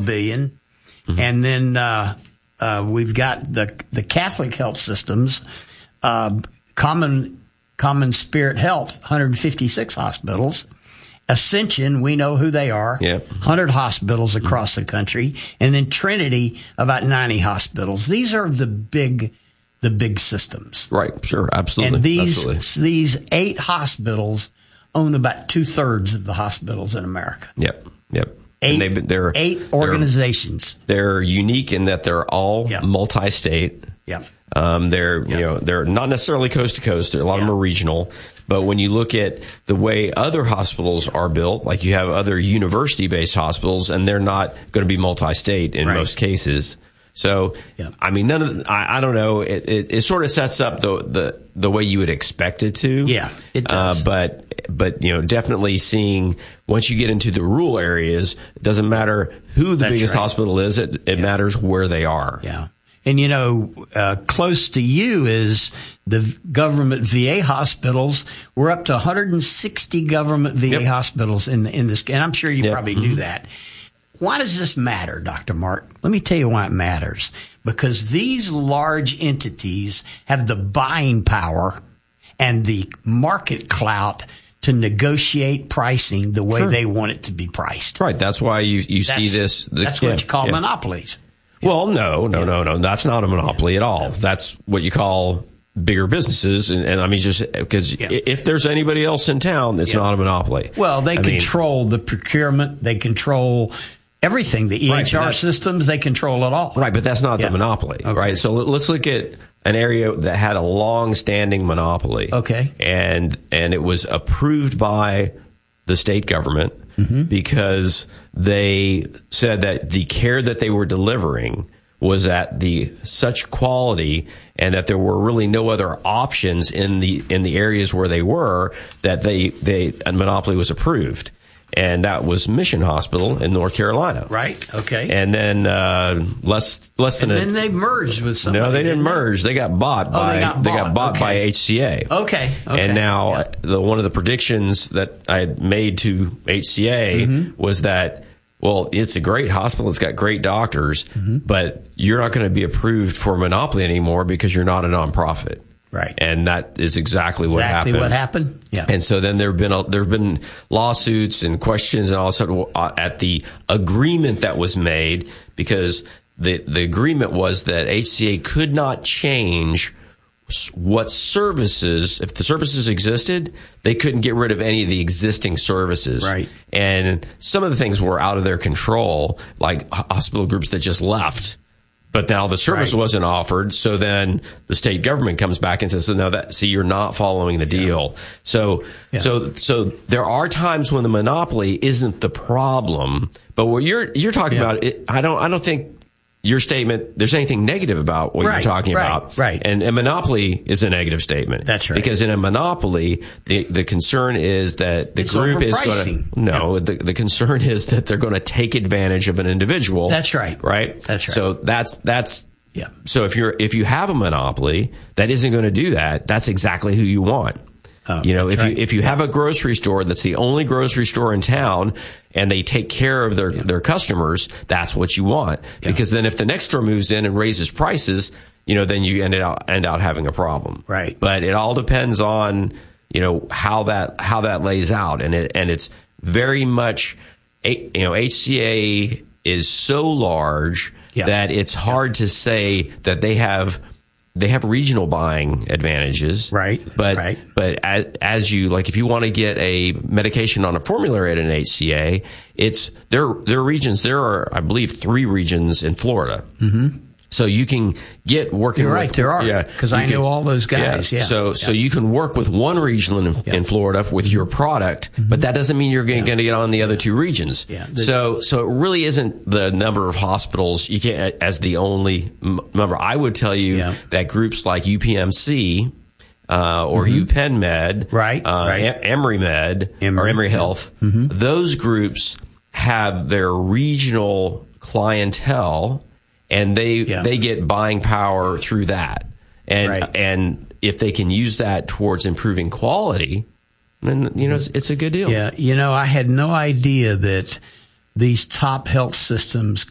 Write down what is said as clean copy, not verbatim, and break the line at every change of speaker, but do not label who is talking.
$12 billion. Mm-hmm. And then we've got the Catholic health systems, Common Spirit Health, 156 hospitals. Ascension, we know who they are. Yep. 100 hospitals across the country. And then Trinity, about 90 hospitals. These are the big systems.
Right, sure, absolutely.
And these 8 hospitals own about 2/3 of the hospitals in America.
Yep.
They're 8 organizations.
They're unique in that they're all multi-state.
Yep.
They're not necessarily coast to coast. A lot of them are regional. But when you look at the way other hospitals are built, like you have other university-based hospitals, and they're not going to be multi-state in most cases. So, I mean, I don't know. It sort of sets up the way you would expect it to.
Yeah, it does.
But definitely seeing once you get into the rural areas, it doesn't matter who the biggest hospital is. It matters where they are.
Yeah. And, close to you is the government VA hospitals. We're up to 160 government VA hospitals in this. And I'm sure you probably knew that. Why does this matter, Dr. Mark? Let me tell you why it matters. Because these large entities have the buying power and the market clout to negotiate pricing the way they want it to be priced.
Right. That's why you see this.
That's what you call monopolies.
Well, no. That's not a monopoly at all. That's what you call bigger businesses. And I mean, just because if there's anybody else in town, it's not a monopoly.
Well, they control the procurement. They control everything. The EHR systems, they control it all.
Right, but that's not the monopoly, right? So let's look at an area that had a long-standing monopoly.
Okay.
And it was approved by the state government because they said that the care that they were delivering was at such quality and that there were really no other options in the areas where they were that a monopoly was approved. And that was Mission Hospital in North Carolina.
Right. Okay.
And then
then they merged with somebody.
No, they didn't merge. They got bought by HCA.
Okay.
And now one of the predictions that I had made to HCA was that, well, it's a great hospital. It's got great doctors, but you're not going to be approved for monopoly anymore because you're not a nonprofit.
Right.
And that is exactly what happened.
Yeah.
And so then there have been lawsuits and questions and all of a sudden at the agreement that was made, because the agreement was that HCA could not change what services, if the services existed, they couldn't get rid of any of the existing services.
Right.
And some of the things were out of their control, like hospital groups that just left. But now the service wasn't offered, so then the state government comes back and says, "No, you're not following the deal." So there are times when the monopoly isn't the problem, but what you're talking about, I don't think your statement there's anything negative about what you're talking about.
Right.
And a monopoly is a negative statement.
That's right.
Because in a monopoly, the concern is that the group is going to the concern is that they're going to take advantage of an individual.
That's right.
Right?
That's right.
So that's So if you have a monopoly that isn't going to do that, that's exactly who you want. If you have a grocery store that's the only grocery store in town and they take care of their customers, that's what you want. Because then if the next store moves in and raises prices, then you end out having a problem.
Right.
But it all depends on, how that lays out. And it's very much, HCA is so large that it's hard to say that they have regional buying advantages.
Right.
But as you, like, if you want to get a medication on a formulary at an HCA, there are regions. There are, I believe, 3 regions in Florida. So you can get working.
You're right, there are. Yeah, because I know all those guys. Yeah.
So you can work with one region in Florida with your product, but that doesn't mean you're going to get on the other 2 regions. Yeah. So it really isn't the number of hospitals you can as the only number. I would tell you that groups like UPMC or UPenn Med, Emory Med, or Emory Health, those groups have their regional clientele. And they get buying power through that. And if they can use that towards improving quality, then, it's a good deal.
Yeah. I had no idea that these top health systems